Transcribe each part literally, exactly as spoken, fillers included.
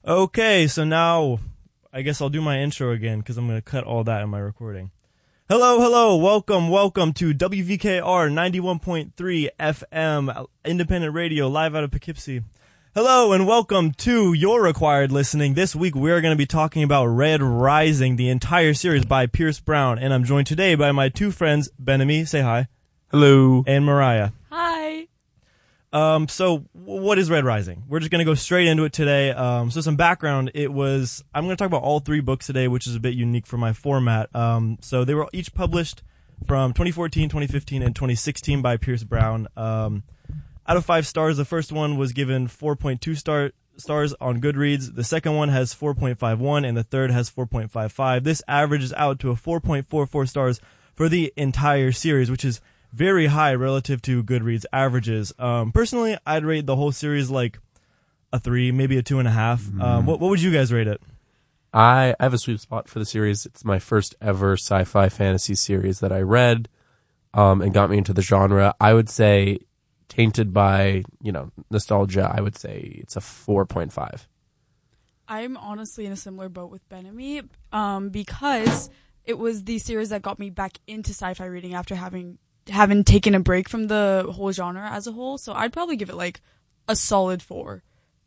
Okay, so now I guess I'll do my intro again because I'm going to cut all that in my recording. Hello, hello, welcome, welcome to W V K R ninety-one point three F M, independent radio, live out of Poughkeepsie. Hello and welcome to your required listening. This week we are going to be talking about Red Rising, the entire series by Pierce Brown, and I'm joined today by my two friends, Ben-Ami, say hi. Hello. And Mariah. Hi. Um, so what is Red Rising? We're just going to go straight into it today. Um, so some background, it was, I'm going to talk about all three books today, which is a bit unique for my format. Um, so they were each published from twenty fourteen, twenty fifteen, and twenty sixteen by Pierce Brown. Um, out of five stars, the first one was given four point two star, stars on Goodreads. The second one has four point five one, and the third has four point five five. This averages out to a four point four four stars for the entire series, which is very high relative to Goodreads averages. Um, personally, I'd rate the whole series like a three, maybe a two and a half. Mm-hmm. Um, what, what would you guys rate it? I, I have a sweet spot for the series. It's my first ever sci-fi fantasy series that I read, um, and got me into the genre. I would say, tainted by, you know, nostalgia, I would say it's a four point five. I'm honestly in a similar boat with Ben-Ami, um, because it was the series that got me back into sci-fi reading after having haven't taken a break from the whole genre as a whole, so I'd probably give it like a solid four.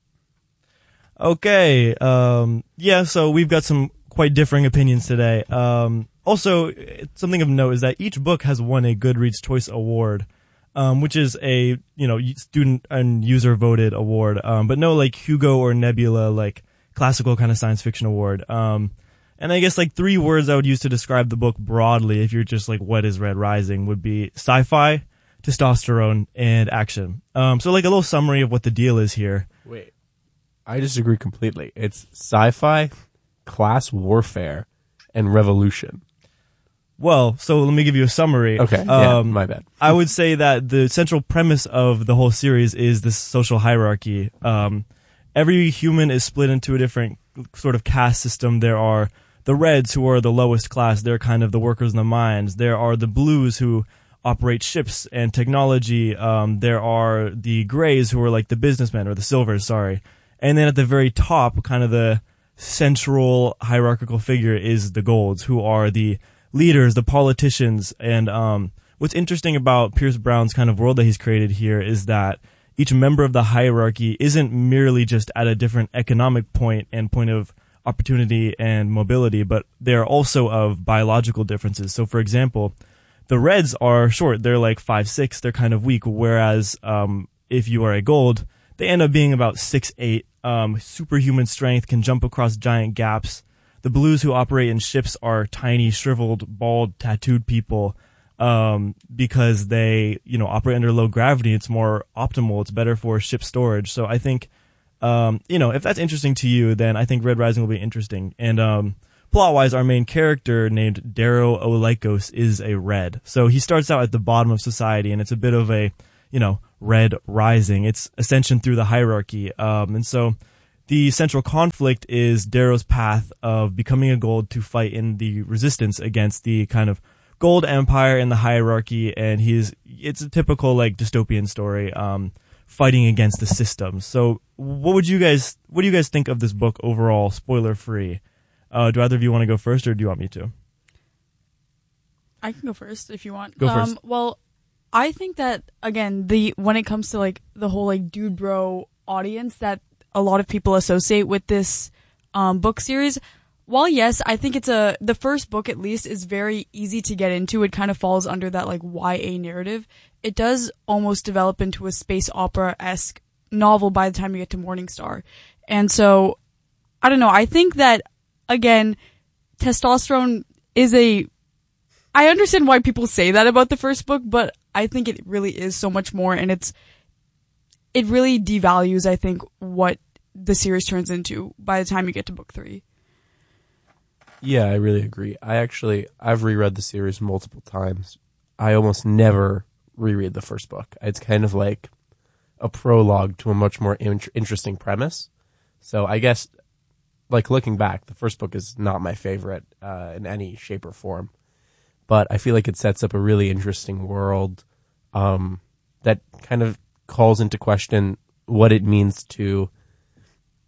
Okay, um, yeah, so we've got some quite differing opinions today. Um, also, something of note is that each book has won a Goodreads Choice Award, um, which is a, you know, student and user voted award, um, but no like Hugo or Nebula, like classical kind of science fiction award. Um, And I guess like three words I would use to describe the book broadly, if you're just like, what is Red Rising, would be sci-fi, testosterone, and action. Um, so like a little summary of what the deal is here. Wait, I disagree completely. It's sci-fi, class warfare, and revolution. Well, so let me give you a summary. Okay, um, yeah, my bad. I would say that the central premise of the whole series is this social hierarchy. Um, every human is split into a different sort of caste system. There are the Reds, who are the lowest class. They're kind of the workers in the mines. There are the Blues, who operate ships and technology. Um, there are the Grays, who are like the businessmen, or the Silvers, sorry. And then at the very top, kind of the central hierarchical figure is the Golds, who are the leaders, the politicians. And um, what's interesting about Pierce Brown's kind of world that he's created here is that each member of the hierarchy isn't merely just at a different economic point and point of opportunity and mobility, but they're also of biological differences. So, for example, the Reds are short. They're like five six. They're kind of weak. Whereas um, if you are a Gold, they end up being about six eight. Um, superhuman strength, can jump across giant gaps. The Blues, who operate in ships, are tiny, shriveled, bald, tattooed people um, because they, you know, operate under low gravity. It's more optimal. It's better for ship storage. So I think Um, you know, if that's interesting to you, then I think Red Rising will be interesting. And um, plot-wise, our main character named Darrow Olycos is a Red. So he starts out at the bottom of society, and it's a bit of a, you know, Red Rising. It's ascension through the hierarchy. Um, and so the central conflict is Darrow's path of becoming a Gold to fight in the resistance against the kind of Gold Empire and the hierarchy. And he's, it's a typical, like, dystopian story, um, fighting against the system. So what would you guys, what do you guys think of this book overall, spoiler free? Uh, do either of you want to go first, or do you want me to? I can go first if you want. Go um, first. Well, I think that, again, the when it comes to like the whole like dude bro audience that a lot of people associate with this um, book series, while yes, I think it's a, the first book at least is very easy to get into. It kind of falls under that like Y A narrative. It does almost develop into a space opera-esque novel by the time you get to Morningstar. And so, I don't know, I think that, again, testosterone is a, I understand why people say that about the first book, but I think it really is so much more, and it's, it really devalues, I think, what the series turns into by the time you get to book three. Yeah, I really agree. I actually, I've reread the series multiple times. I almost never reread the first book. It's kind of like a prologue to a much more in- interesting premise. So I guess, like, looking back, the first book is not my favorite uh, in any shape or form. But I feel like it sets up a really interesting world um, that kind of calls into question what it means to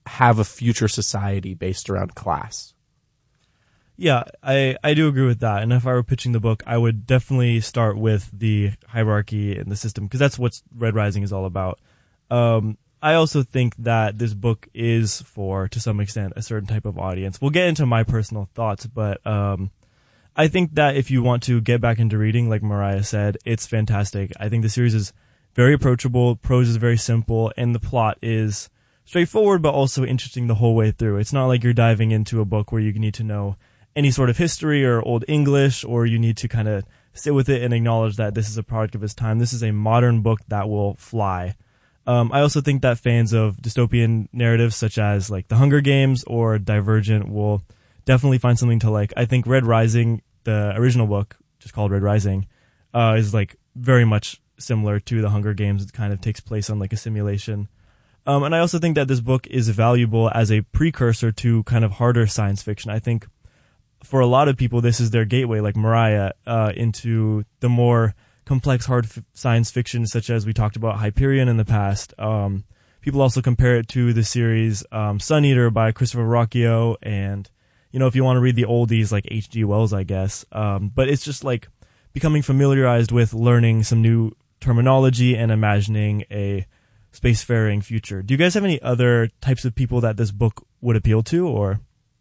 have a future society based around class. Yeah, I, I do agree with that. And if I were pitching the book, I would definitely start with the hierarchy and the system, because that's what Red Rising is all about. Um, I also think that this book is for, to some extent, a certain type of audience. We'll get into my personal thoughts, but um, I think that if you want to get back into reading, like Mariah said, it's fantastic. I think the series is very approachable, prose is very simple, and the plot is straightforward but also interesting the whole way through. It's not like you're diving into a book where you need to know any sort of history or Old English, or you need to kind of sit with it and acknowledge that this is a product of its time. This is a modern book that will fly. Um, I also think that fans of dystopian narratives such as like The Hunger Games or Divergent will definitely find something to like. I think Red Rising, the original book, just called Red Rising, uh, is like very much similar to The Hunger Games. It kind of takes place on like a simulation. Um, and I also think that this book is valuable as a precursor to kind of harder science fiction. I think for a lot of people, this is their gateway, like Mariah, uh, into the more complex, hard f- science fiction, such as we talked about Hyperion in the past. Um, people also compare it to the series um, Sun Eater by Christopher Verrocchio, and, you know, if you want to read the oldies, like H G Wells, I guess. Um, but it's just like becoming familiarized with learning some new terminology and imagining a spacefaring future. Do you guys have any other types of people that this book would appeal to, or?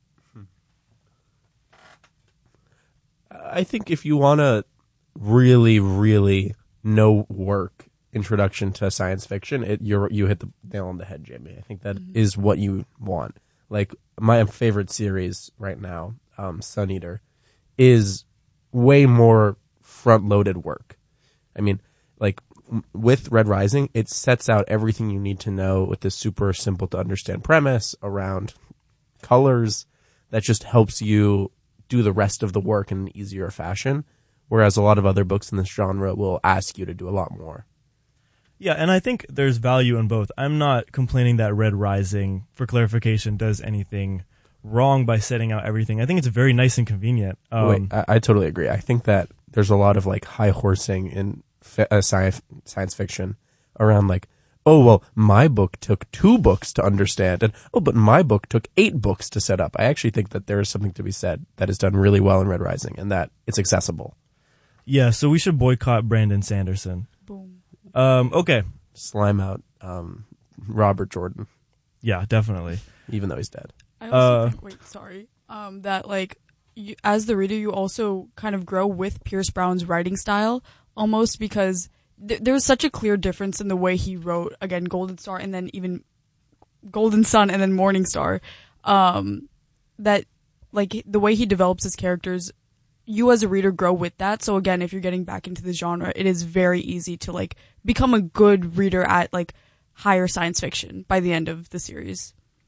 I think if you want to really, really know work introduction to science fiction, it you're you hit the nail on the head, Jamie. I think that mm-hmm. is what you want. Like my favorite series right now, um, Sun Eater, is way more front-loaded work. I mean, like with Red Rising, it sets out everything you need to know with this super simple to understand premise around colors that just helps you do the rest of the work in an easier fashion, whereas a lot of other books in this genre will ask you to do a lot more. Yeah, and I think there's value in both. I'm not complaining that Red Rising, for clarification, does anything wrong by setting out everything. I think it's very nice and convenient. Um, Wait, I, I totally agree. I think that there's a lot of like high horsing in fi- uh, science science fiction around like, oh, well, my book took two books to understand, and oh, but my book took eight books to set up. I actually think that there is something to be said that is done really well in Red Rising, and that it's accessible. Yeah, so we should boycott Brandon Sanderson. Boom. Um, okay. Slime out um, Robert Jordan. Yeah, definitely. Even though he's dead. I also uh, think, wait, sorry, um, that like, you, as the reader, you also kind of grow with Pierce Brown's writing style, almost because th- there was such a clear difference in the way he wrote, again, Golden Star, and then even Golden Sun, and then Morning Star, um, that, like, the way he develops his characters, you as a reader grow with that. So again, if you're getting back into the genre, it is very easy to, like, become a good reader at, like, higher science fiction by the end of the series.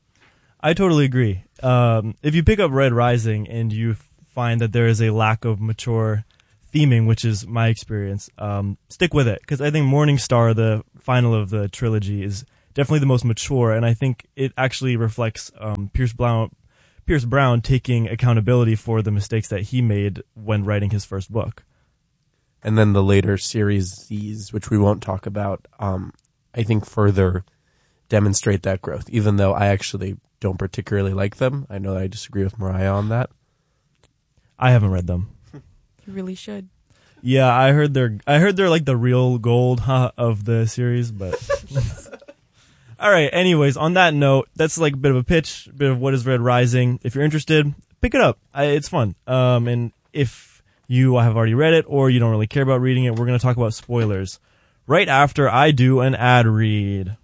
I totally agree. Um, if you pick up Red Rising and you find that there is a lack of mature theming, which is my experience, um, stick with it, because I think Morning Star, the final of the trilogy, is definitely the most mature, and I think it actually reflects um, Pierce Brown, Pierce Brown taking accountability for the mistakes that he made when writing his first book. And then the later series, which we won't talk about, um, I think further demonstrate that growth, even though I actually don't particularly like them. I know that I disagree with Mariah on that. I haven't read them. You really should. Yeah, I heard they're I heard they're like the real gold huh, of the series, but all right. Anyways, on that note, that's like a bit of a pitch, a bit of what is Red Rising. If you're interested, pick it up. I, it's fun. Um, and if you have already read it or you don't really care about reading it, we're going to talk about spoilers right after I do an ad read.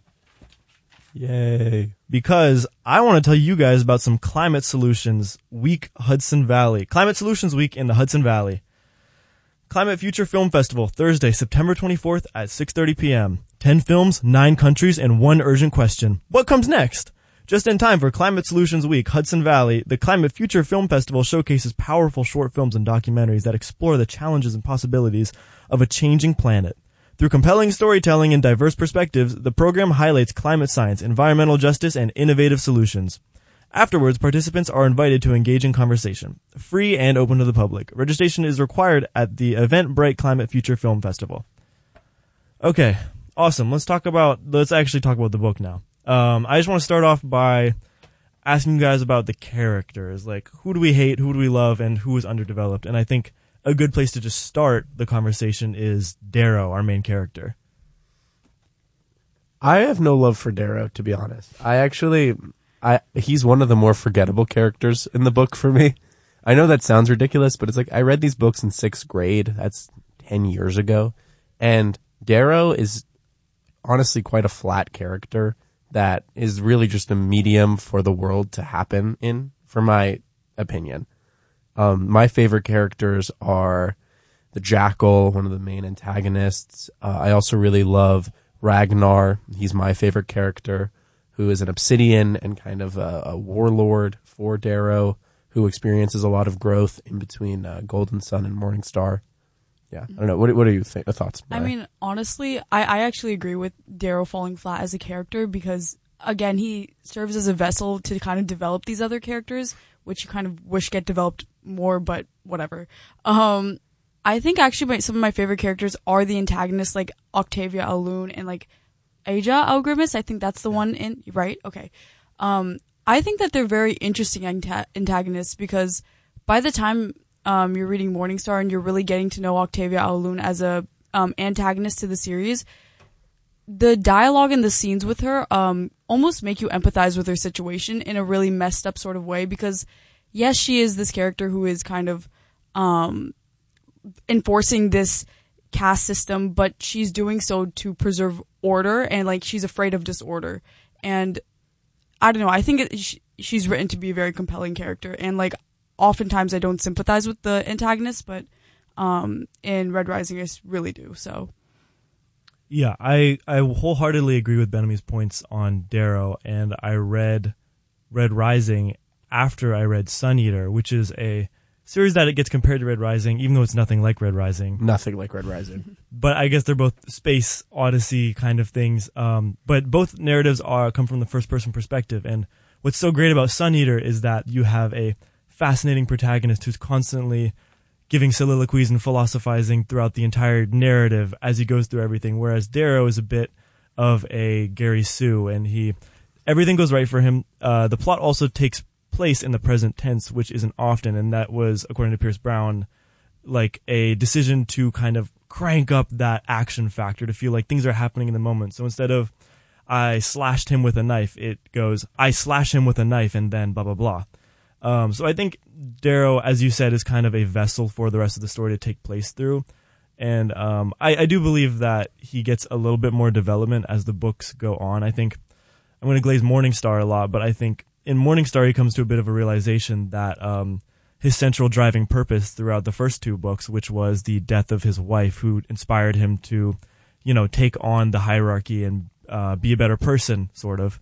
Yay. Because I want to tell you guys about some Climate Solutions Week Hudson Valley. Climate Solutions Week in the Hudson Valley. Climate Future Film Festival, Thursday, September twenty-fourth at six thirty p.m. Ten films, nine countries, and one urgent question. What comes next? Just in time for Climate Solutions Week, Hudson Valley, the Climate Future Film Festival showcases powerful short films and documentaries that explore the challenges and possibilities of a changing planet. Through compelling storytelling and diverse perspectives, the program highlights climate science, environmental justice, and innovative solutions. Afterwards, participants are invited to engage in conversation, free and open to the public. Registration is required at the Eventbrite Climate Future Film Festival. Okay, awesome. Let's talk about, let's actually talk about the book now. Um, I just want to start off by asking you guys about the characters. Like, who do we hate, who do we love, and who is underdeveloped? And I think a good place to just start the conversation is Darrow, our main character. I have no love for Darrow, to be honest. I actually, I he's one of the more forgettable characters in the book for me. I know that sounds ridiculous, but it's like I read these books in sixth grade. That's ten years ago. And Darrow is honestly quite a flat character that is really just a medium for the world to happen in, for my opinion. Um, my favorite characters are the Jackal, one of the main antagonists. Uh, I also really love Ragnar. He's my favorite character, who is an Obsidian and kind of a, a warlord for Darrow, who experiences a lot of growth in between uh, Golden Sun and Morningstar. Yeah, I don't know. What, what are your th- thoughts? I mean, honestly, I, I actually agree with Darrow falling flat as a character because, again, he serves as a vessel to kind of develop these other characters, which you kind of wish get developed more, but whatever. Um, I think actually my, some of my favorite characters are the antagonists, like Octavia Aloun and like Aja Elgrimus. I think that's the one in, right? Okay. Um, I think that they're very interesting anta- antagonists because by the time um, you're reading Morningstar and you're really getting to know Octavia Aloun as a um, antagonist to the series, the dialogue and the scenes with her um, almost make you empathize with her situation in a really messed up sort of way because, yes, she is this character who is kind of um, enforcing this caste system, but she's doing so to preserve order and, like, she's afraid of disorder. And I don't know, I think it, she, she's written to be a very compelling character. And, like, oftentimes I don't sympathize with the antagonist, but um, in Red Rising I really do, so... Yeah, I, I wholeheartedly agree with Benami's points on Darrow, and I read Red Rising after I read Sun Eater, which is a series that it gets compared to Red Rising, even though it's nothing like Red Rising. Nothing like Red Rising. But I guess they're both space odyssey kind of things. Um, but both narratives are come from the first-person perspective, and what's so great about Sun Eater is that you have a fascinating protagonist who's constantly giving soliloquies and philosophizing throughout the entire narrative as he goes through everything, whereas Darrow is a bit of a Gary Sue, and he everything goes right for him. Uh, the plot also takes place in the present tense, which isn't often, and that was, according to Pierce Brown, like a decision to kind of crank up that action factor, to feel like things are happening in the moment. So instead of, I slashed him with a knife, it goes, I slash him with a knife, and then blah, blah, blah. Um, so I think Darrow, as you said, is kind of a vessel for the rest of the story to take place through. And um, I, I do believe that he gets a little bit more development as the books go on. I think I'm going to glaze Morningstar a lot, but I think in Morningstar he comes to a bit of a realization that um, his central driving purpose throughout the first two books, which was the death of his wife, who inspired him to, you know, take on the hierarchy and uh, be a better person, sort of.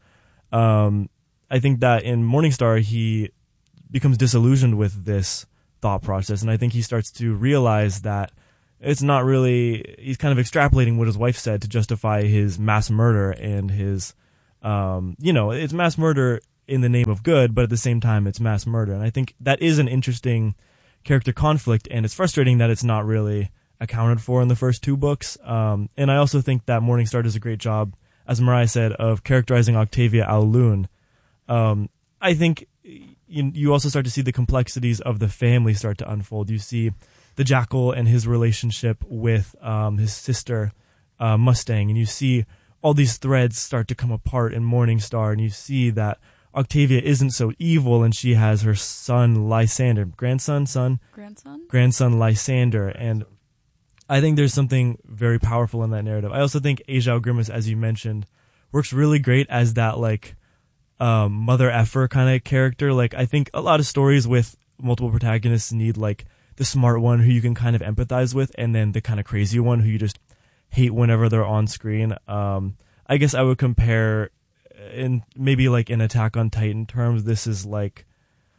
Um, I think that in Morningstar he becomes disillusioned with this thought process, and I think he starts to realize that it's not really, he's kind of extrapolating what his wife said to justify his mass murder and his, um, you know, it's mass murder in the name of good, but at the same time it's mass murder. And I think that is an interesting character conflict, and it's frustrating that it's not really accounted for in the first two books. Um, and I also think that Morningstar does a great job, as Mariah said, of characterizing Octavia Aloun. Um, I think You, you also start to see the complexities of the family start to unfold. You see the Jackal and his relationship with um, his sister, uh, Mustang, and you see all these threads start to come apart in Morningstar, and you see that Octavia isn't so evil, and she has her son, Lysander, grandson, son? Grandson? Grandson, Lysander, and I think there's something very powerful in that narrative. I also think Aja Elgrimus, as you mentioned, works really great as that, like, Um, mother effer kind of character. Like, I think a lot of stories with multiple protagonists need like the smart one who you can kind of empathize with, and then the kind of crazy one who you just hate whenever they're on screen. Um, I guess I would compare in maybe like in Attack on Titan terms, this is like,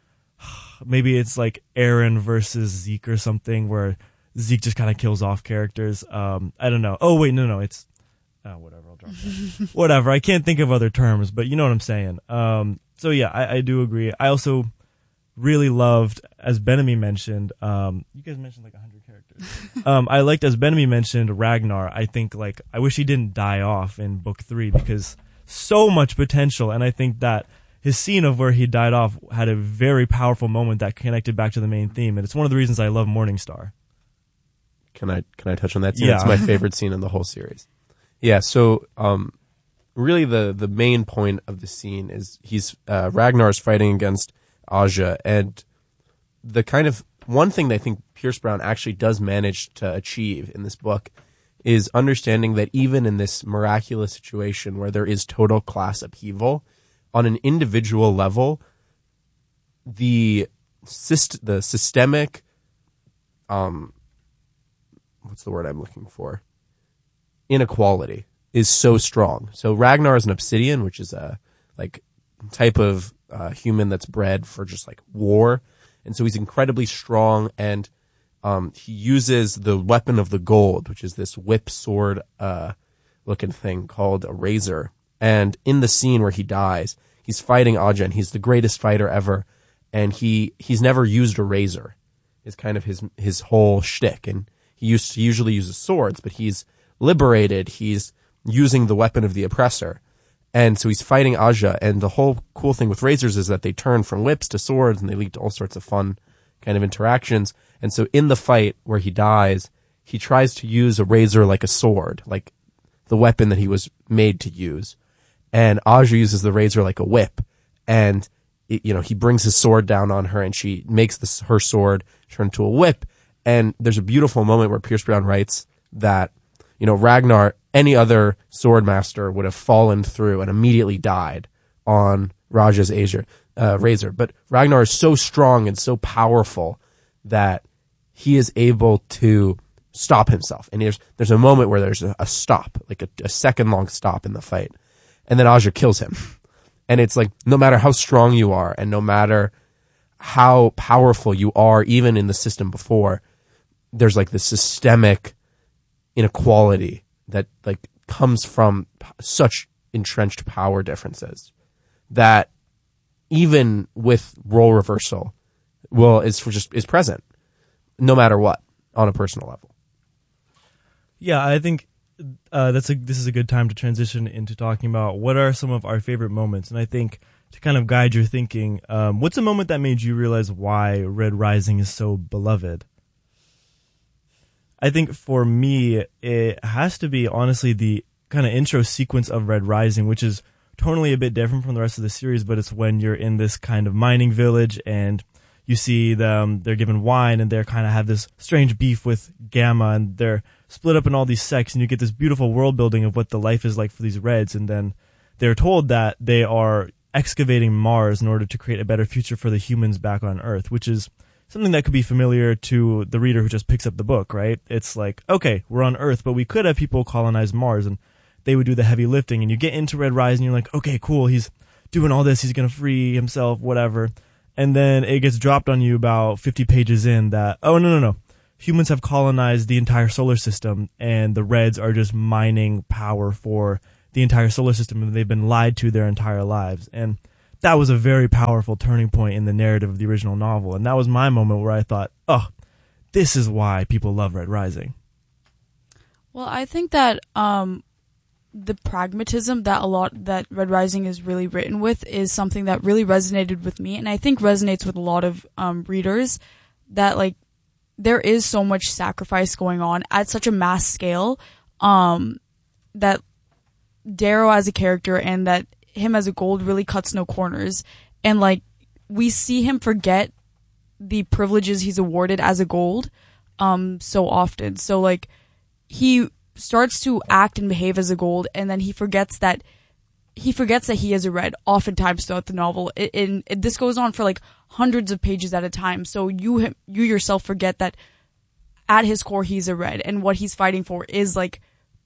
maybe it's like Eren versus Zeke or something, where Zeke just kind of kills off characters. Um, I don't know. Oh wait, no, no, it's, Oh, whatever, I'll drop that. Whatever, I can't think of other terms, but you know what I'm saying. Um, so yeah, I, I do agree. I also really loved, as Benami mentioned, um, you guys mentioned like a hundred characters. um, I liked, as Benami mentioned, Ragnar. I think like, I wish he didn't die off in book three, because so much potential, and I think that his scene of where he died off had a very powerful moment that connected back to the main theme, and it's one of the reasons I love Morningstar. Can I can I touch on that scene? Yeah. It's my favorite scene in the whole series. Yeah, so um, really the, the main point of the scene is he's uh, Ragnar's fighting against Aja, and the kind of one thing that I think Pierce Brown actually does manage to achieve in this book is understanding that even in this miraculous situation where there is total class upheaval, on an individual level, the syst- the systemic, um, what's the word I'm looking for? Inequality is so strong. So Ragnar is an obsidian, which is a like type of uh, human that's bred for just like war, and so he's incredibly strong, and um, he uses the weapon of the gold, which is this whip sword uh, looking thing called a razor. And in the scene where he dies, he's fighting Aja, and he's the greatest fighter ever, and he he's never used a razor. Is kind of his his whole shtick, and he used to usually uses swords, but he's liberated. He's using the weapon of the oppressor, and so he's fighting Aja. And the whole cool thing with razors is that they turn from whips to swords, and they lead to all sorts of fun kind of interactions. And so in the fight where he dies, he tries to use a razor like a sword, like the weapon that he was made to use. And Aja uses the razor like a whip, and it, you know, he brings his sword down on her, and she makes this, her sword turn to a whip. And there's a beautiful moment where Pierce Brown writes that, you know, Ragnar, any other sword master would have fallen through and immediately died on Raja's azure, uh, razor. But Ragnar is so strong and so powerful that he is able to stop himself. And there's there's a moment where there's a, a stop, like a, a second long stop in the fight. And then Aja kills him. And it's like, no matter how strong you are, and no matter how powerful you are, even in the system before, there's like this systemic inequality that like comes from p- such entrenched power differences that even with role reversal, well, is for just is present, no matter what, on a personal level. Yeah, I think uh, that's a this is a good time to transition into talking about what are some of our favorite moments. And I think to kind of guide your thinking, um, what's a moment that made you realize why Red Rising is so beloved? I think for me, it has to be honestly the kind of intro sequence of Red Rising, which is totally a bit different from the rest of the series, but it's when you're in this kind of mining village and you see them, they're given wine, and they kind of have this strange beef with Gamma, and they're split up in all these sects, and you get this beautiful world building of what the life is like for these Reds, and then they're told that they are excavating Mars in order to create a better future for the humans back on Earth, which is something that could be familiar to the reader who just picks up the book, right? It's like, okay, we're on Earth, but we could have people colonize Mars, and they would do the heavy lifting, and you get into Red Rising, and you're like, okay, cool, he's doing all this, he's going to free himself, whatever. And then it gets dropped on you about fifty pages in that, oh, no, no, no. Humans have colonized the entire solar system, and the Reds are just mining power for the entire solar system, and they've been lied to their entire lives. And that was a very powerful turning point in the narrative of the original novel. And that was my moment where I thought, oh, this is why people love Red Rising. Well, I think that um, the pragmatism that a lot that Red Rising is really written with is something that really resonated with me, and I think resonates with a lot of um, readers. That like there is so much sacrifice going on at such a mass scale um, that Darrow as a character and that him as a gold really cuts no corners, and like we see him forget the privileges he's awarded as a gold um, so often. So like he starts to act and behave as a gold, and then he forgets that he forgets that he is a Red oftentimes throughout the novel. It, it, it, this goes on for like hundreds of pages at a time. So you you yourself forget that at his core he's a Red, and what he's fighting for is like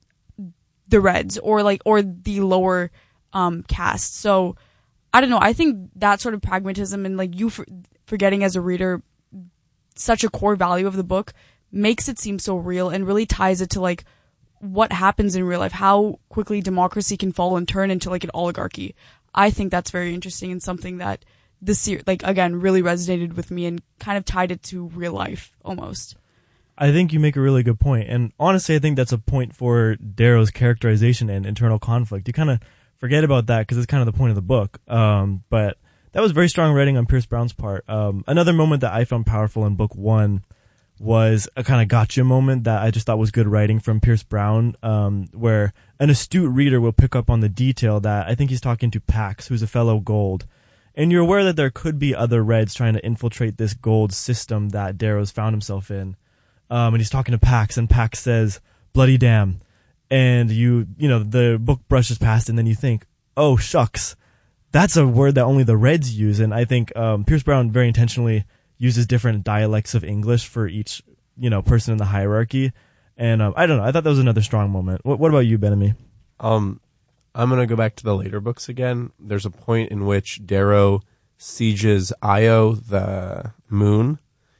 the Reds or like or the lower um, caste. So I don't know. I think that sort of pragmatism and like you for, forgetting as a reader such a core value of the book makes it seem so real and really ties it to like what happens in real life, how quickly democracy can fall and turn into like an oligarchy. I think that's very interesting and something that this year, like again, really resonated with me and kind of tied it to real life almost. I think you make a really good point. And honestly, I think that's a point for Darrow's characterization and internal conflict. You kind of forget about that because it's kind of the point of the book. Um, but that was very strong writing on Pierce Brown's part. Um, another moment that I found powerful in book one was a kind of gotcha moment that I just thought was good writing from Pierce Brown, um, where an astute reader will pick up on the detail that I think he's talking to Pax, who's a fellow Gold. And you're aware that there could be other Reds trying to infiltrate this Gold system that Darrow's found himself in. Um, and he's talking to Pax, and Pax says, bloody damn. And you, you know, the book brushes past, and then you think, oh, shucks. That's a word that only the Reds use. And I think um, Pierce Brown very intentionally uses different dialects of English for each, you know, person in the hierarchy. And um, I don't know. I thought that was another strong moment. What, what about you, Ben-Ami? Um, I'm going to go back to the later books again. There's a point in which Darrow sieges Io, the moon,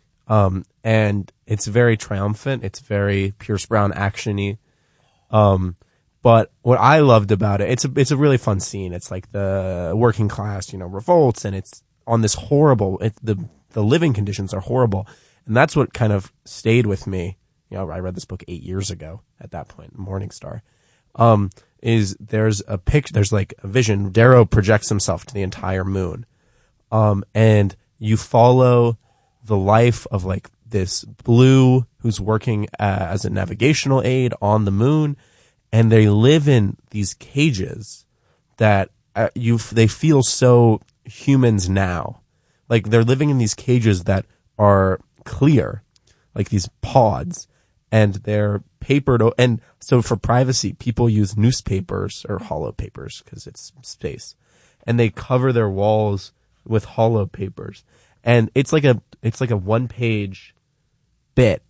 um, and it's very triumphant. It's very Pierce Brown action-y. Um, but what I loved about it, it's a, it's a really fun scene. It's like the working class, you know, revolts, and it's on this horrible, it, the, the living conditions are horrible. And that's what kind of stayed with me. You know, I read this book eight years ago at that point, Morningstar. Um, is there's a picture, there's like a vision. Darrow projects himself to the entire moon. Um, and you follow the life of like this Blue who's working uh, as a navigational aide on the moon. And they live in these cages that uh, you, they feel so humans now. Like they're living in these cages that are clear, like these pods, and they're papered. O- and so for privacy, people use newspapers or hollow papers because it's space, and they cover their walls with hollow papers. And it's like a, it's like a one page bit,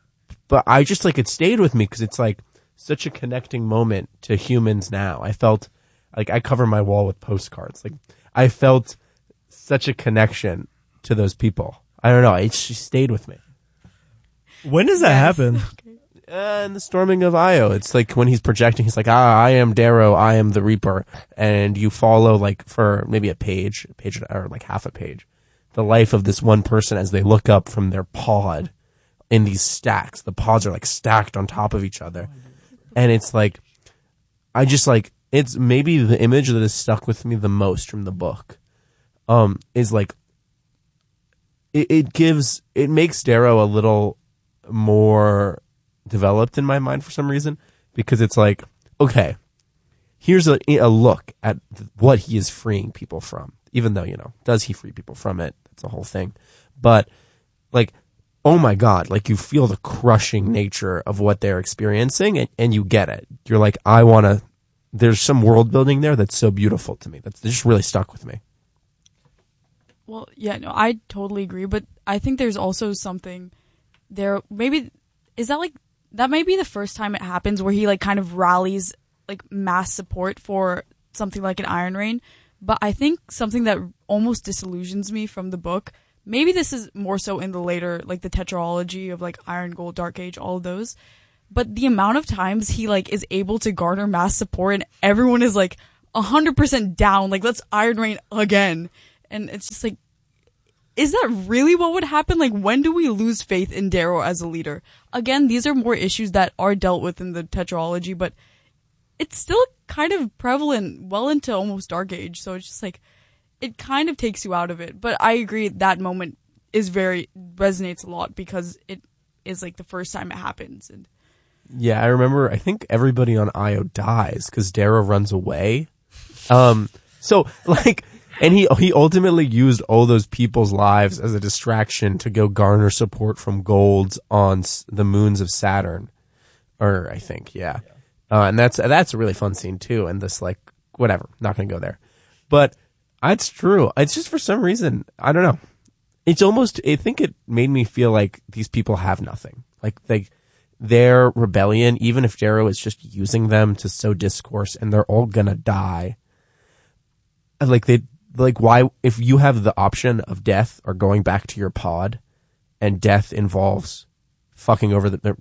but I just like, it stayed with me because it's like such a connecting moment to humans now. I felt like I cover my wall with postcards. Like I felt such a connection to those people. I don't know. It just stayed with me. When does that Yes. happen? Okay. Uh, in the storming of Io, it's like when he's projecting, he's like, ah, I am Darrow, I am the Reaper. And you follow like for maybe a page, a page or like half a page, the life of this one person as they look up from their pod in these stacks. The pods are like stacked on top of each other. And it's like, I just like, it's maybe the image that has stuck with me the most from the book, um, is like, it, it gives, it makes Darrow a little more developed in my mind for some reason, because it's like, okay, here's a, a look at what he is freeing people from, even though, you know, does he free people from it? That's the whole thing. But like, oh my God, like you feel the crushing nature of what they're experiencing, and, and you get it. You're like, I want to, there's some world building there that's so beautiful to me. That's just really stuck with me. Well, yeah, no, I totally agree, but I think there's also something there. Maybe, is that like, that may be the first time it happens where he like kind of rallies like mass support for something like an Iron Rain. But I think something that almost disillusions me from the book, maybe this is more so in the later, like the tetralogy of like Iron, Gold, Dark Age, all of those. But the amount of times he like is able to garner mass support and everyone is like a hundred percent down, like let's Iron Rain again. And it's just like, is that really what would happen? Like, when do we lose faith in Darrow as a leader? Again, these are more issues that are dealt with in the tetralogy, but it's still kind of prevalent well into almost Dark Age. So it's just like, it kind of takes you out of it. But I agree that moment is very, resonates a lot because it is like the first time it happens. And Yeah, I remember, I think everybody on Io dies because Darrow runs away. Um, so like, and he he ultimately used all those people's lives as a distraction to go garner support from Golds on s- the moons of Saturn, or I think, yeah. Uh, and that's that's a really fun scene too. And this like whatever, not gonna go there, but it's true. It's just for some reason I don't know. It's almost, I think it made me feel like these people have nothing. Like like their rebellion, even if Darrow is just using them to sow discourse, and they're all gonna die. Like they. Like, why, if you have the option of death or going back to your pod, and death involves fucking over the. the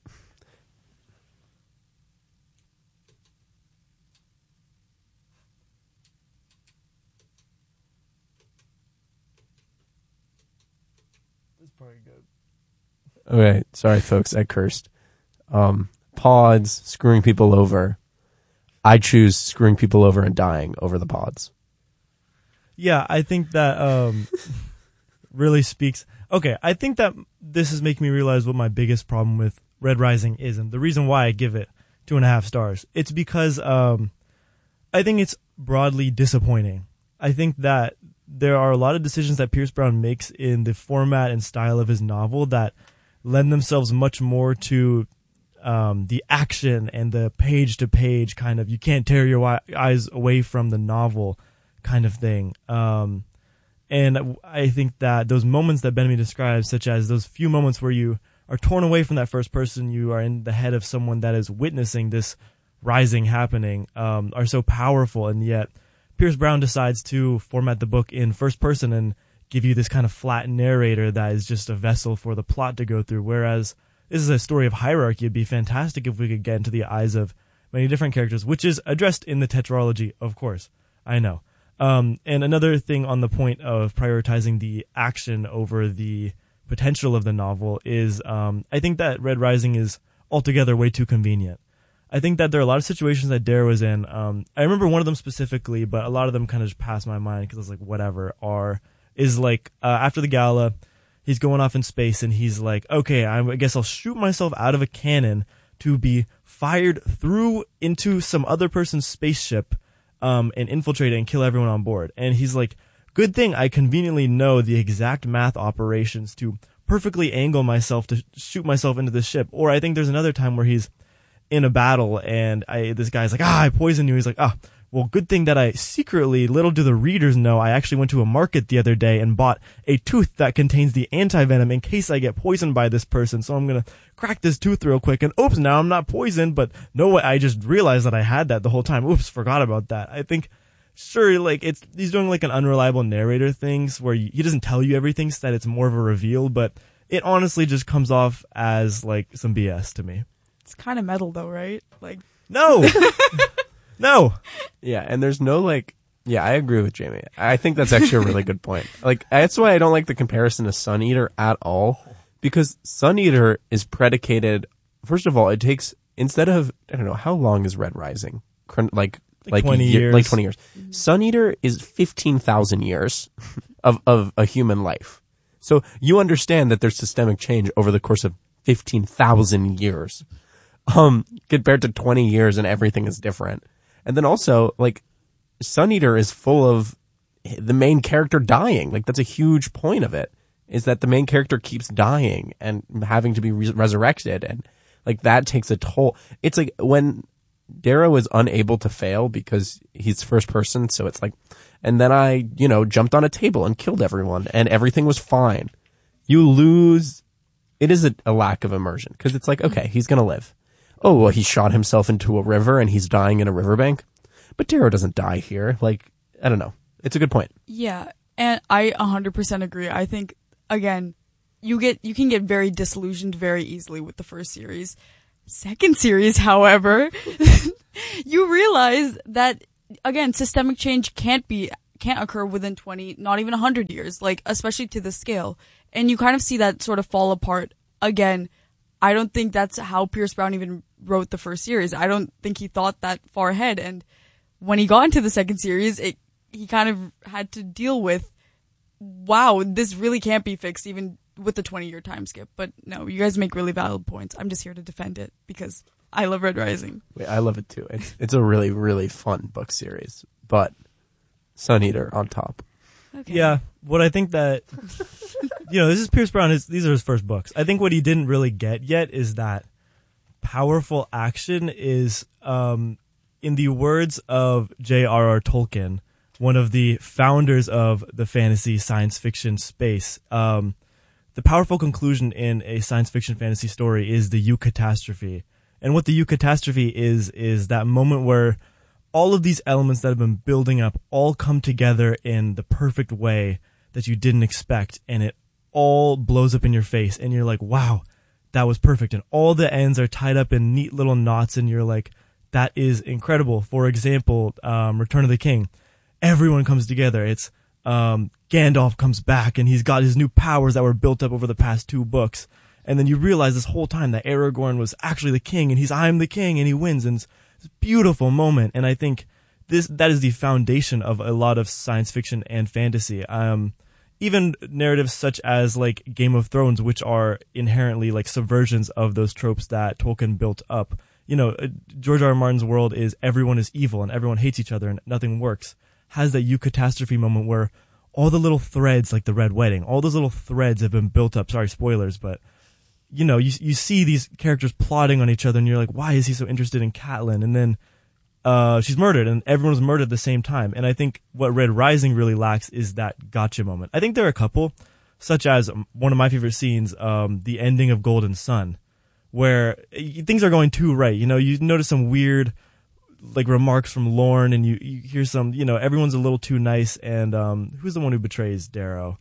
That's probably good. okay, sorry, folks, I cursed. Um, pods, screwing people over. I choose screwing people over and dying over the pods. Yeah, I think that um, really speaks. Okay, I think that this is making me realize what my biggest problem with Red Rising is, and the reason why I give it two and a half stars. It's because um, I think it's broadly disappointing. I think that there are a lot of decisions that Pierce Brown makes in the format and style of his novel that lend themselves much more to um, the action and the page-to-page kind of, you can't tear your wi- eyes away from the novel kind of thing. Um, and I think that those moments that Benjamin describes, such as those few moments where you are torn away from that first person, you are in the head of someone that is witnessing this rising happening, um, are so powerful, and yet Pierce Brown decides to format the book in first person and give you this kind of flat narrator that is just a vessel for the plot to go through, whereas this is a story of hierarchy. It'd be fantastic if we could get into the eyes of many different characters, which is addressed in the tetralogy, of course. I know. Um, and another thing on the point of prioritizing the action over the potential of the novel is um, I think that Red Rising is altogether way too convenient. I think that there are a lot of situations that Dare was in. Um, I remember one of them specifically, but a lot of them kind of just passed my mind because I was like, whatever. Are is like uh, after the gala, he's going off in space and he's like, okay, I guess I'll shoot myself out of a cannon to be fired through into some other person's spaceship um, and infiltrate it and kill everyone on board. And he's like, good thing I conveniently know the exact math operations to perfectly angle myself to shoot myself into the ship. Or I think there's another time where he's in a battle and I this guy's like, ah, I poisoned you. He's like, ah, well, good thing that I secretly, little do the readers know, I actually went to a market the other day and bought a tooth that contains the anti-venom in case I get poisoned by this person. So I'm going to crack this tooth real quick and oops, now I'm not poisoned, but no way, I just realized that I had that the whole time. Oops, forgot about that. I think, sure, like it's, he's doing like an unreliable narrator things where he doesn't tell you everything so that it's more of a reveal, but it honestly just comes off as like some B S to me. It's kind of metal though, right? Like, no, no. Yeah, and there's no like, yeah, I agree with Jamie. I think that's actually a really good point. Like, that's why I don't like the comparison to Sun Eater at all, because Sun Eater is predicated, first of all, it takes, instead of, I don't know, how long is Red Rising? Like, Like, like twenty year, years. Like twenty years. Sun Eater is fifteen thousand years of, of a human life. So you understand that there's systemic change over the course of fifteen thousand years. Um, compared to twenty years and everything is different. And then also, like, Sun Eater is full of the main character dying. Like, that's a huge point of it, is that the main character keeps dying and having to be re- resurrected. And, like, that takes a toll. It's like when Darrow is unable to fail because he's first person, so it's like, and then I, you know, jumped on a table and killed everyone and everything was fine. You lose, it is a, a lack of immersion, because it's like, okay, he's gonna live. Oh, well, he shot himself into a river and he's dying in a riverbank. But Darrow doesn't die here. Like, I don't know. It's a good point. yeah, and I one hundred percent agree. I think, again, you get you can get very disillusioned very easily with the first series. Second series, however, you realize that, again, systemic change can't be can't occur within twenty, not even one hundred years, like, especially to the scale. And you kind of see that sort of fall apart. Again, I don't think that's how Pierce Brown even wrote the first series. I don't think he thought that far ahead. And when he got into the second series, it, he kind of had to deal with, wow, this really can't be fixed even with the twenty year time skip. But no, you guys make really valid points. I'm just here to defend it because I love Red Rising. Wait, I love it too. It's, it's a really, really fun book series, but Sun Eater on top. Okay. Yeah, what I think that, you know, this is Pierce Brown. His, these are his first books. I think what he didn't really get yet is that powerful action is, um, in the words of J R R. Tolkien, one of the founders of the fantasy science fiction space, um, the powerful conclusion in a science fiction fantasy story is the eucatastrophe. And what the eucatastrophe is, is that moment where all of these elements that have been building up all come together in the perfect way that you didn't expect, and it all blows up in your face, and you're like, wow, that was perfect. And all the ends are tied up in neat little knots, and you're like, that is incredible. For example, um, Return of the King. Everyone comes together. It's um, Gandalf comes back, and he's got his new powers that were built up over the past two books. And then you realize this whole time that Aragorn was actually the king, and he's, I'm the king, and he wins. And this beautiful moment. And I think this that is the foundation of a lot of science fiction and fantasy. Um, even narratives such as like Game of Thrones, which are inherently like subversions of those tropes that Tolkien built up. You know, George R. R. Martin's world is everyone is evil and everyone hates each other and nothing works. Has that eucatastrophe moment where all the little threads, like the Red Wedding, all those little threads have been built up. Sorry, spoilers, but you know, you you see these characters plotting on each other, and you're like, why is he so interested in Catelyn? And then uh, she's murdered, and everyone's murdered at the same time. And I think what Red Rising really lacks is that gotcha moment. I think there are a couple, such as one of my favorite scenes, um, the ending of Golden Sun, where things are going too right. You know, you notice some weird like remarks from Lorne, and you, you hear some, you know, everyone's a little too nice. And um, who's the one who betrays Darrow?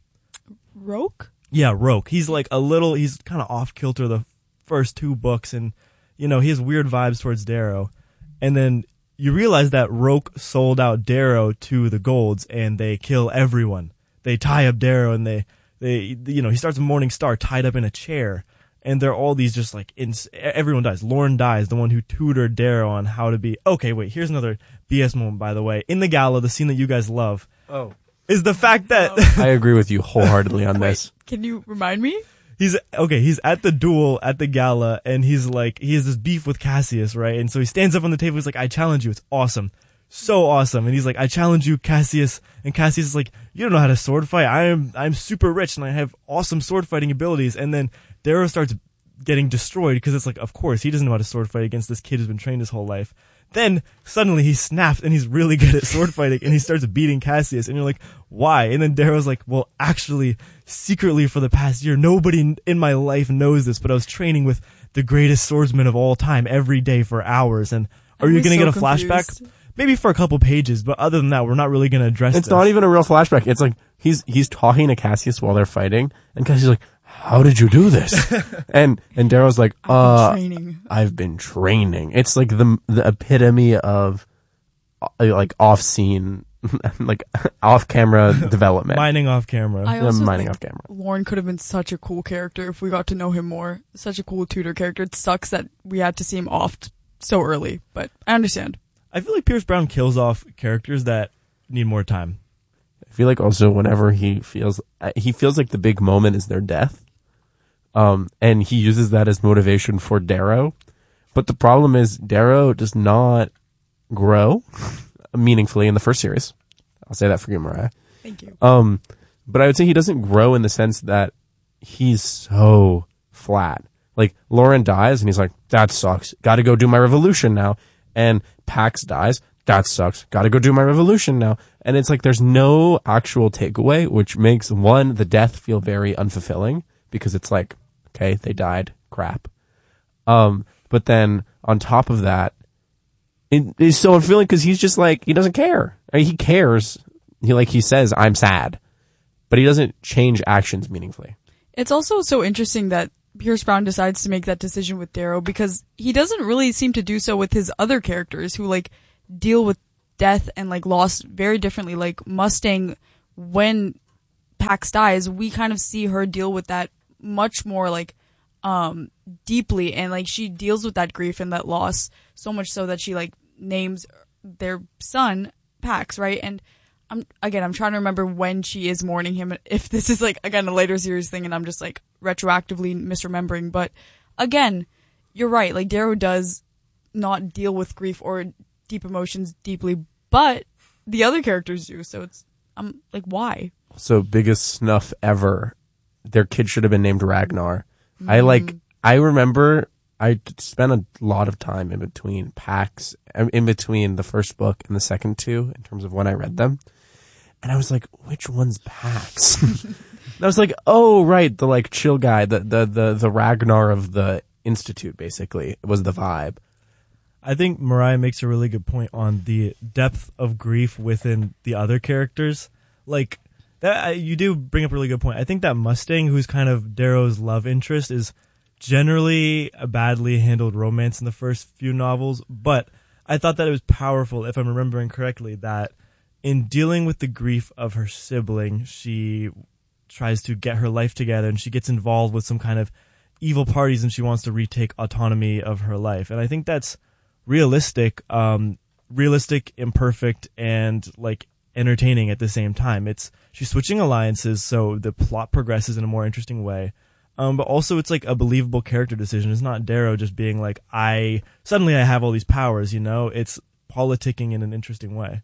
Roke? Yeah, Roke. He's like a little, he's kind of off kilter the first two books, and you know, he has weird vibes towards Darrow. And then you realize that Roke sold out Darrow to the Golds, and they kill everyone. They tie up Darrow, and they, they, you know, he starts a Morning Star tied up in a chair, and they're all these just like, ins- everyone dies. Lorne dies, the one who tutored Darrow on how to be. Okay, wait, here's another B S moment, by the way. In the gala, the scene that you guys love. Oh. Is the fact that I agree with you wholeheartedly on Wait, this. Can you remind me? He's okay. He's at the duel at the gala, and he's like, he has this beef with Cassius, right? And so he stands up on the table. He's like, "I challenge you. It's awesome, so awesome." And he's like, "I challenge you, Cassius." And Cassius is like, "You don't know how to sword fight. I am, I'm super rich, and I have awesome sword fighting abilities." And then Darrow starts getting destroyed because it's like, of course, he doesn't know how to sword fight against this kid who's been trained his whole life. Then suddenly he snaps and he's really good at sword fighting, and he starts beating Cassius, and you're like, why? And then Darrow's like, well, actually, secretly for the past year, nobody in my life knows this, but I was training with the greatest swordsman of all time every day for hours. And are I'm you going to so get a flashback? confused. Maybe for a couple pages, but other than that, we're not really going to address It's this. not even a real flashback. It's like he's he's talking to Cassius while they're fighting, and Cassius is like, "How did you do this?" and and Darrow's like, I've been "Uh, training. I've been training." It's like the the epitome of uh, like off scene, like off camera development. Mining off camera. I Yeah, also mining think off camera. Lorne could have been such a cool character if we got to know him more. Such a cool tutor character. It sucks that we had to see him off t- so early, but I understand. I feel like Pierce Brown kills off characters that need more time. I feel like also whenever he feels uh, he feels like the big moment is their death, um, and he uses that as motivation for Darrow. But the problem is Darrow does not grow meaningfully in the first series. I'll say that for you, Mariah. Thank you. Um, but I would say he doesn't grow in the sense that he's so flat. Like Lauren dies, and he's like, "That sucks. Got to go do my revolution now." And Pax dies. That sucks. Got to go do my revolution now. And it's like there's no actual takeaway, which makes, one, the death feel very unfulfilling because it's like, okay, they died. Crap. Um, but then on top of that, it is so unfulfilling because he's just like, he doesn't care. I mean, he cares. He like, he says, "I'm sad," but he doesn't change actions meaningfully. It's also so interesting that Pierce Brown decides to make that decision with Darrow because he doesn't really seem to do so with his other characters who like deal with death and like loss very differently. Like Mustang, when Pax dies, we kind of see her deal with that much more like um deeply, and like she deals with that grief and that loss so much so that she like names their son Pax, right? And I'm again I'm trying to remember when she is mourning him, if this is like again a later series thing and I'm just like retroactively misremembering. But again, you're right, like Darrow does not deal with grief or deep emotions deeply, but the other characters do. So it's I'm like, why? So biggest snuff ever. Their kid should have been named Ragnar. Mm. I like, I remember I spent a lot of time in between Pax, in between the first book and the second two in terms of when I read them. And I was like, which one's Pax? And I was like, oh, right. The like chill guy, the, the, the, the Ragnar of the Institute basically was the vibe. I think Mariah makes a really good point on the depth of grief within the other characters. Like that, you do bring up a really good point. I think that Mustang, who's kind of Darrow's love interest, is generally a badly handled romance in the first few novels. But I thought that it was powerful, if I'm remembering correctly, that in dealing with the grief of her sibling, she tries to get her life together, and she gets involved with some kind of evil parties, and she wants to retake autonomy of her life. And I think that's realistic, um, realistic, imperfect, and like entertaining at the same time. It's she's switching alliances, so the plot progresses in a more interesting way. Um, but also it's like a believable character decision. It's not Darrow just being like, I suddenly I have all these powers, you know? It's politicking in an interesting way.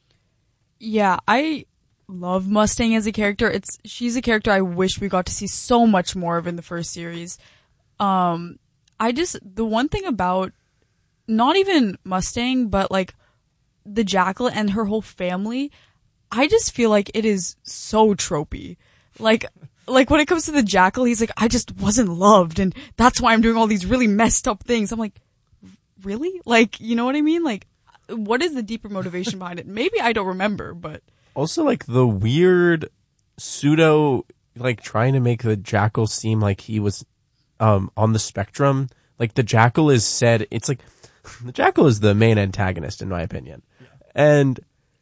Yeah, I love Mustang as a character. It's she's a character I wish we got to see so much more of in the first series. Um, I just the one thing about not even Mustang, but like the Jackal and her whole family, I just feel like it is so tropey. Like, like when it comes to the Jackal, he's like, I just wasn't loved, and that's why I'm doing all these really messed up things. I'm like, really? Like, you know what I mean? Like, what is the deeper motivation behind it? Maybe I don't remember, but also like the weird pseudo, like trying to make the Jackal seem like he was um on the spectrum. Like the Jackal is said, it's like the Jackal is the main antagonist in my opinion, yeah. And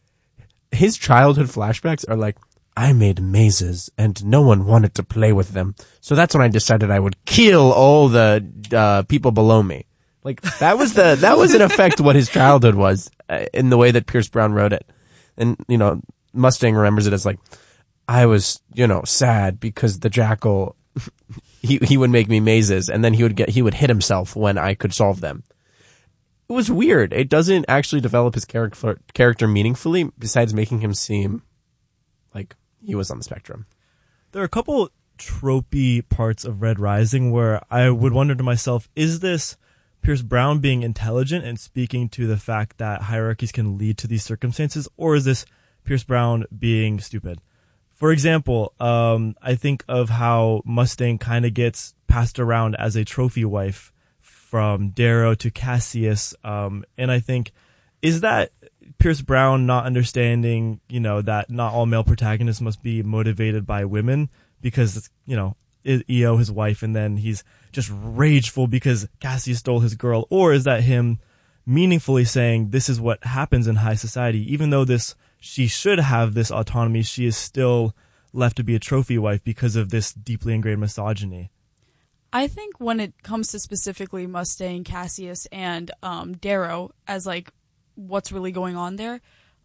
his childhood flashbacks are like, I made mazes and no one wanted to play with them, so that's when I decided I would kill all the uh, people below me. Like that was the that was in effect what his childhood was, uh, in the way that Pierce Brown wrote it. And you know, Mustang remembers it as like, I was, you know, sad because the Jackal he he would make me mazes, and then he would get he would hit himself when I could solve them. It was weird. It doesn't actually develop his character character meaningfully, besides making him seem like he was on the spectrum. There are a couple tropey parts of Red Rising where I would wonder to myself, is this Pierce Brown being intelligent and speaking to the fact that hierarchies can lead to these circumstances, or is this Pierce Brown being stupid? For example, um, I think of how Mustang kind of gets passed around as a trophy wife from Darrow to Cassius, um, and I think, is that Pierce Brown not understanding, you know, that not all male protagonists must be motivated by women because, you know, E O his wife, and then he's just rageful because Cassius stole his girl? Or is that him meaningfully saying this is what happens in high society, even though this she should have this autonomy, she is still left to be a trophy wife because of this deeply ingrained misogyny? I think when it comes to specifically Mustang, Cassius, and um, Darrow as like what's really going on there,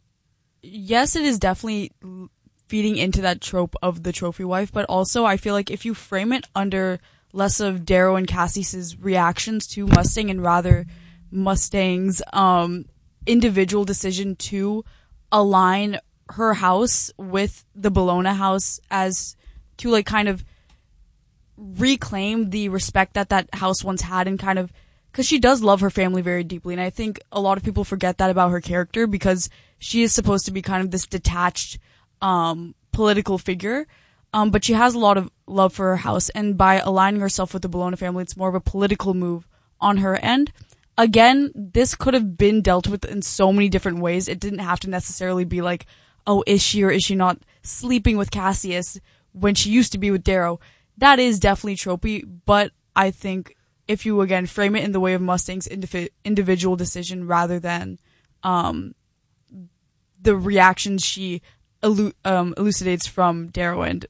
yes, it is definitely feeding into that trope of the trophy wife, but also I feel like if you frame it under less of Darrow and Cassius's reactions to Mustang and rather Mustang's um, individual decision to align her house with the Bologna house as to like kind of reclaim the respect that that house once had, and kind of, because she does love her family very deeply, and I think a lot of people forget that about her character because she is supposed to be kind of this detached um, political figure, um, but she has a lot of love for her house, and by aligning herself with the Bologna family, it's more of a political move on her end. Again, this could have been dealt with in so many different ways. It didn't have to necessarily be like, oh, is she or is she not sleeping with Cassius when she used to be with Darrow? That is definitely tropey, but I think if you, again, frame it in the way of Mustang's indiv- individual decision rather than um, the reactions she elu- um, elucidates from Darrow and